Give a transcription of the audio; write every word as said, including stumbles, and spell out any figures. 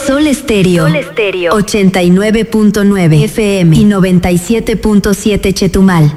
Sol Estéreo. Sol Estéreo. ochenta y nueve punto nueve F M y noventa y siete punto siete Chetumal.